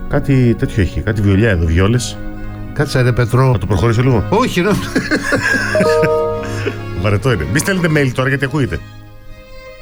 Κάτι τέτοιο έχει, κάτι βιολιά εδώ, βιόλες. Κάτσε ρε Πετρό. Να το προχωρήσω λίγο. Όχι, Βαρετό είναι. Μη στέλνετε mail τώρα γιατί ακούγεται.